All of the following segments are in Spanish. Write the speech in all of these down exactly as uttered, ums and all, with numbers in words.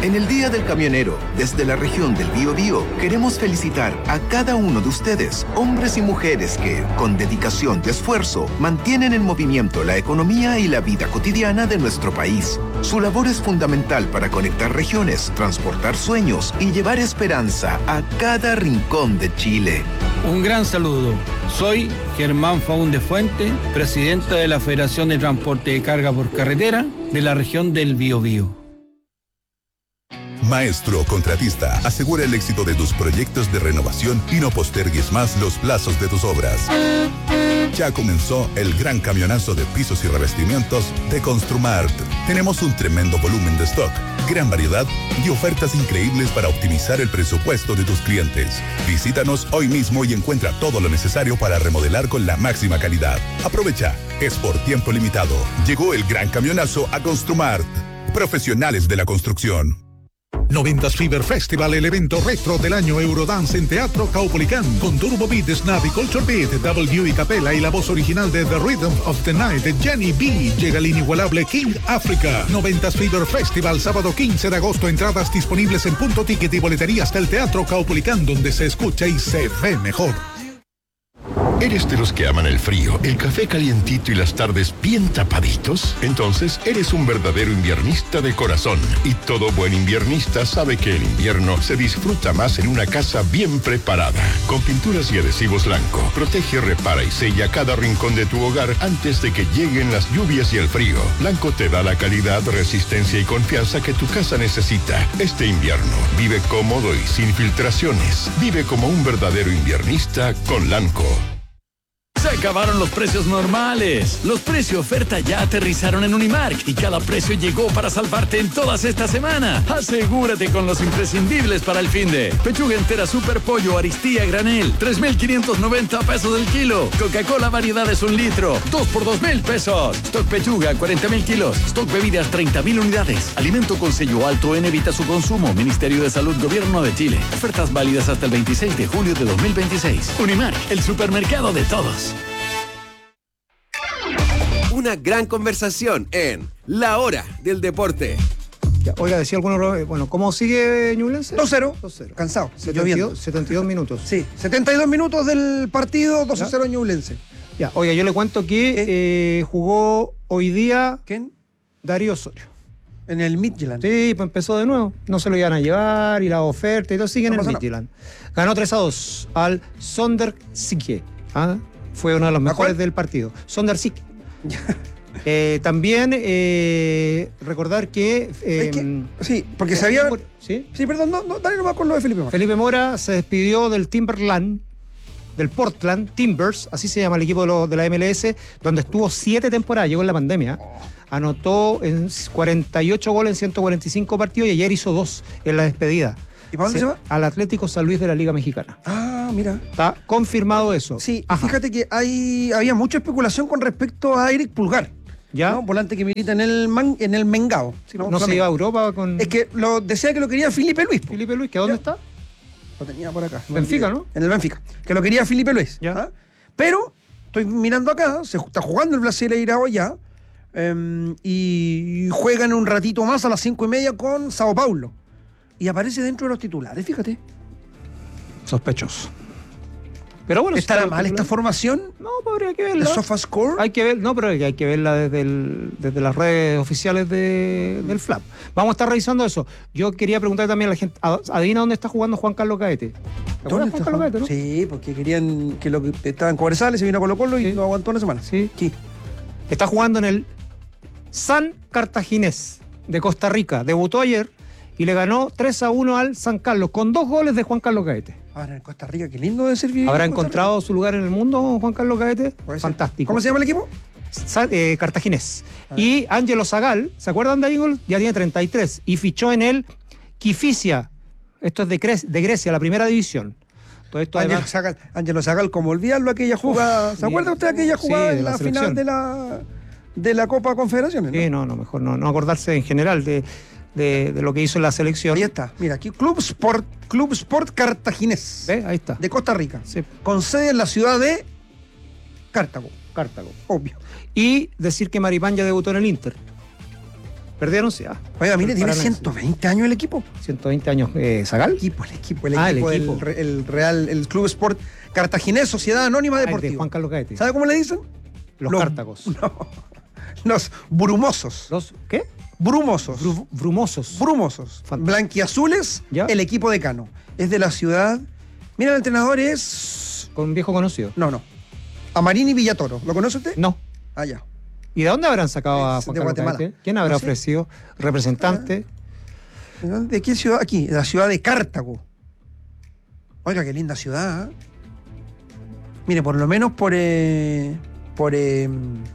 En el Día del Camionero, desde la región del Biobío, queremos felicitar a cada uno de ustedes, hombres y mujeres que, con dedicación y esfuerzo, mantienen en movimiento la economía y la vida cotidiana de nuestro país. Su labor es fundamental para conectar regiones, transportar sueños y llevar esperanza a cada rincón de Chile. Un gran saludo. Soy Germán Faúndez Fuente, presidente de la Federación de Transporte de Carga por Carretera de la región del Biobío. Maestro Contratista, asegura el éxito de tus proyectos de renovación y no postergues más los plazos de tus obras. Ya comenzó el gran camionazo de pisos y revestimientos de Construmart. Tenemos un tremendo volumen de stock, gran variedad y ofertas increíbles para optimizar el presupuesto de tus clientes. Visítanos hoy mismo y encuentra todo lo necesario para remodelar con la máxima calidad. Aprovecha, es por tiempo limitado. Llegó el gran camionazo a Construmart. Profesionales de la construcción. noventas Fever Festival, el evento retro del año Eurodance en Teatro Caupolicán, con Turbo Beat, Snap y Culture Beat, W y Capella y la voz original de The Rhythm of the Night de Jenny B. Llega el inigualable King Africa. noventas Fever Festival, sábado quince de agosto, entradas disponibles en Punto Ticket y boleterías del Teatro Caupolicán, donde se escucha y se ve mejor. ¿Eres de los que aman el frío, el café calientito y las tardes bien tapaditos? Entonces eres un verdadero inviernista de corazón. Y todo buen inviernista sabe que el invierno se disfruta más en una casa bien preparada. Con pinturas y adhesivos Lanco, protege, repara y sella cada rincón de tu hogar antes de que lleguen las lluvias y el frío. Lanco te da la calidad, resistencia y confianza que tu casa necesita. Este invierno, vive cómodo y sin filtraciones. Vive como un verdadero inviernista con Lanco. Se acabaron los precios normales. Los precios oferta ya aterrizaron en Unimark y cada precio llegó para salvarte en todas esta semana. Asegúrate con los imprescindibles para el finde. Pechuga entera Super Pollo Aristía Granel, tres mil quinientos noventa pesos el kilo. Coca-Cola variedades un litro, dos por dos mil pesos. Stock Pechuga, cuarenta mil kilos. Stock bebidas, treinta mil unidades. Alimento con sello alto en evita su consumo. Ministerio de Salud, Gobierno de Chile. Ofertas válidas hasta el veintiséis de julio de dos mil veintiséis. Unimark, el supermercado de todos. Una gran conversación en La Hora del Deporte. Ya, oiga, decía alguno, bueno, ¿cómo sigue Ñublense? dos cero, cansado, setenta y dos, setenta y dos minutos. Sí, setenta y dos minutos del partido, dos a cero Ñublense. Ya, oiga, yo le cuento que eh, jugó hoy día... ¿Quién? Darío Osorio. En el Midtjylland. Sí, pues empezó de nuevo. No se lo iban a llevar y la oferta y todo sigue no en el Midtjylland. Ganó tres a dos al Sondersique. ¿Ah? Fue uno de los mejores del partido. Sondersique. eh, también eh, recordar que, eh, es que sí, porque se había ¿sí? sí, perdón, no, no, dale nomás con lo de Felipe Mora. Felipe Mora se despidió del Timberland, del Portland Timbers, así se llama el equipo de, lo, de la M L S, donde estuvo siete temporadas, llegó en la pandemia. Anotó en cuarenta y ocho goles en ciento cuarenta y cinco partidos y ayer hizo dos en la despedida. ¿Y para dónde se, se va? Al Atlético San Luis de la Liga Mexicana. Ah, mira. Está confirmado eso. Sí, fíjate que hay había mucha especulación con respecto a Eric Pulgar. ¿Ya? ¿No? Volante que milita en el man, en el Mengao. Si no, no se iba a Europa con... Es que lo decía que lo quería Felipe Luis. Felipe Luis, ¿que dónde está? Lo tenía por acá. Benfica, ¿no? En el Benfica. Que lo quería Felipe Luis. ¿Ya? ¿Ah? Pero estoy mirando acá, se está jugando el Brasileirao ya. Um, y juegan un ratito más a las cinco y media con Sao Paulo. Y aparece dentro de los titulares, fíjate. Sospechoso. Pero bueno, ¿estará si mal esta formación? No, habría que verla. ¿El SofaScore? Hay que ver, no, pero hay que verla desde, el, desde las redes oficiales de, del F L A P. Vamos a estar revisando eso. Yo quería preguntar también a la gente, adivina dónde está jugando Juan Carlos Caete. ¿Dónde Juan Carlos Caete, no? Sí, porque querían que lo que estaba en Cobresales, se vino a Colo Colo y sí. lo aguantó una semana. Sí. sí. Está jugando en el San Cartaginés de Costa Rica. Debutó ayer y le ganó tres a uno al San Carlos con dos goles de Juan Carlos Caete. Ahora en Costa Rica, qué lindo de ser vivir. ¿Habrá encontrado su lugar en el mundo Juan Carlos Caete? Fantástico. ¿Cómo se llama el equipo? Sa eh, Cartaginés. Y Ángelo Zagal, ¿se acuerdan de Eagle? Ya tiene treinta y tres y fichó en el Kifisia. Esto es de, Gre de Grecia, la primera división. Todo esto Ángelo además... Zagal, Ángelo Zagal, como olvidarlo, aquella jugada. Uf, ¿se acuerda usted aquella jugada sí, en la, la final de la, de la Copa Confederaciones? ¿No? Sí, no, no, mejor no, no acordarse en general de... De, de lo que hizo en la selección. Ahí está, mira, aquí Club Sport, Club Sport Cartaginés. ¿Ve? Ahí está. De Costa Rica. Sí. Con sede en la ciudad de Cartago. Cartago. Obvio. Y decir que Maripán ya debutó en el Inter. Perdieron, sí. Ah. Oiga, mire, tiene Paraná, ciento veinte años el equipo. ciento veinte años, eh, ¿Zagal? El equipo, el equipo, el Ah, el equipo, el, equipo. el, el Real, el Club Sport Cartaginés, Sociedad Anónima Ah, el Deportiva. de Juan Carlos Gaete. ¿Sabe cómo le dicen? Los, Los- cártagos. No, los brumosos. Los, ¿qué? Brumosos. Bru- brumosos. Brumosos. Fan- Blanquiazules, Ya. el equipo de Cano. Es de la ciudad. Mira, el entrenador es. Con un viejo conocido. No, no. Amarini Villatoro. ¿Lo conoce usted? No. Ah, ya. ¿Y de dónde habrán sacado a Es Juan de Carlos Guatemala. Gaete? ¿Quién habrá No sé. ofrecido? ¿Representante? ¿De qué ciudad? Aquí, de la ciudad de Cartago. Oiga, qué linda ciudad. ¿eh? Mire, por lo menos por. eh, por. eh,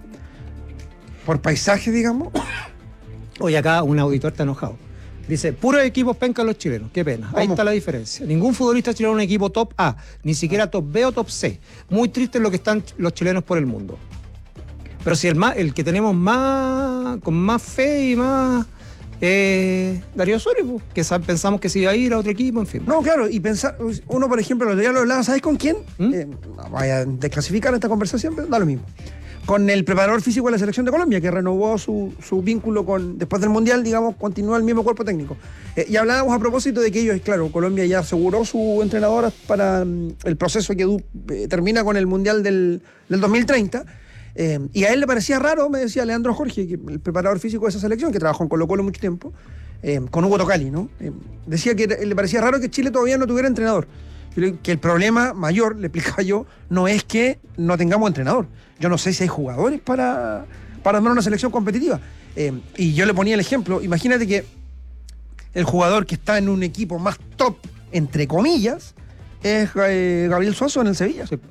por paisaje, digamos. Hoy acá un auditor está enojado. Dice, puros equipos pencan los chilenos. Qué pena. Ahí ¿Cómo? está la diferencia. Ningún futbolista chileno es un equipo top A, ni siquiera top B o top C. Muy triste es lo que están los chilenos por el mundo. Pero si el más, el que tenemos más, con más fe y más, eh, Darío Osorio, pues, que sab- pensamos que se iba a ir a otro equipo, en fin. No, claro, y pensar, uno por ejemplo, el otro día lo hablaba, ¿sabes con quién? ¿Mm? Eh, no vaya a desclasificar esta conversación, pero da lo mismo. Con el preparador físico de la selección de Colombia, que renovó su, su vínculo con, después del Mundial, digamos, continúa el mismo cuerpo técnico. Eh, y hablábamos a propósito de que ellos, claro, Colombia ya aseguró su entrenador para mm, el proceso que du- eh, termina con el Mundial del, del dos mil treinta. Eh, y a él le parecía raro, me decía Leandro Jorge, que el preparador físico de esa selección, que trabajó en Colo-Colo mucho tiempo, eh, con Hugo Tocali, ¿no? Eh, decía que era- le parecía raro que Chile todavía no tuviera entrenador. Yo le- Que el problema mayor, le explicaba yo, no es que no tengamos entrenador. Yo no sé si hay jugadores para, para armar una selección competitiva. Eh, y yo le ponía el ejemplo, imagínate que el jugador que está en un equipo más top, entre comillas, es eh, Gabriel Suazo en el Sevilla. Sí.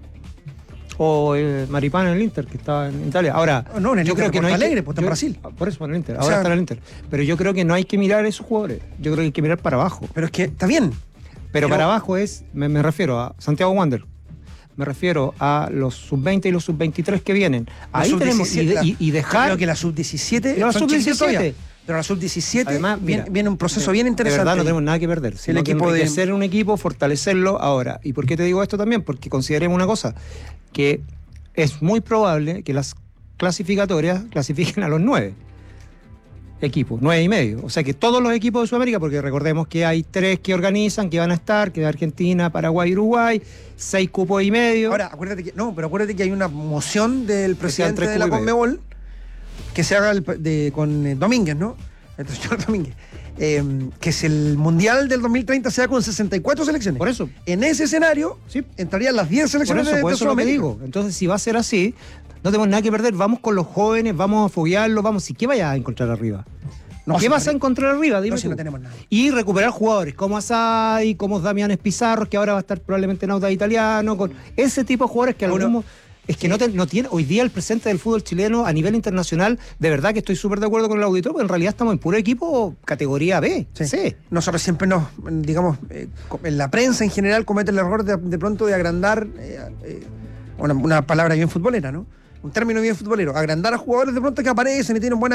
O eh, Maripán en el Inter, que está en Italia. Ahora, No, en el yo Inter creo que de no hay Porto que- Alegre, pues, está en yo- Brasil. Por eso, en el Inter. O Ahora sea- está en el Inter. Pero yo creo que no hay que mirar a esos jugadores. Yo creo que hay que mirar para abajo. Pero es que está bien. Pero, Pero- para abajo es, me, me refiero a Santiago Wander, me refiero a los sub veinte y los sub veintitrés que vienen. La Ahí sub tenemos, y, diecisiete, de- y- y la- dejar... Creo que la sub diecisiete. Y la son sub chiquititos diecisiete. todavía, Pero la sub diecisiete Además, viene, mira, viene un proceso bien de interesante. verdad no ahí. tenemos nada que perder. Sino el que equipo de- enriquecer un equipo, fortalecerlo ahora. ¿Y por qué te digo esto también? Porque consideremos una cosa, que es muy probable que las clasificatorias clasifiquen a los nueve equipos, nueve y medio. O sea que todos los equipos de Sudamérica, porque recordemos que hay tres que organizan, que van a estar, que de Argentina, Paraguay, Uruguay, seis cupos y medio. Ahora, acuérdate que. No, pero acuérdate que hay una moción del sean presidente tres de la cupos y medio. Conmebol que se haga el- de, con eh, Domínguez, ¿no? El señor Domínguez. Eh, que es el Mundial del dos mil treinta sea con sesenta y cuatro selecciones. Por eso. En ese escenario Sí. entrarían las diez Por selecciones eso, de, por de eso es lo que Sudamérica. digo. Entonces, si va a ser así, no tenemos nada que perder. Vamos con los jóvenes, vamos a foguearlos, vamos. ¿Y qué vayas a encontrar arriba? No, ¿Qué si vas no- a encontrar arriba? Dime No, si tú. no tenemos nada. Y recuperar jugadores como Asai, como Damián Pizarro, que ahora va a estar probablemente en Auda Italiano, con ese tipo de jugadores que Uno- algunos. Es que no, te- no tiene, hoy día el presente del fútbol chileno a nivel internacional, de verdad que estoy súper de acuerdo con el auditor, porque en realidad estamos en puro equipo categoría B. Sí. Sí. Nosotros siempre nos, digamos, eh, co- en la prensa en general comete el error de, de pronto de agrandar, eh, eh, una, una palabra bien futbolera, ¿no? Un término bien futbolero, agrandar a jugadores de pronto que aparecen y tienen buena